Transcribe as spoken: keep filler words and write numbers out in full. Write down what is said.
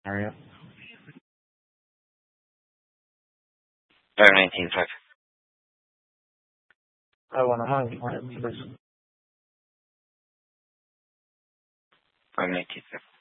area? five nineteen, five. I want to hang. five nineteen, five.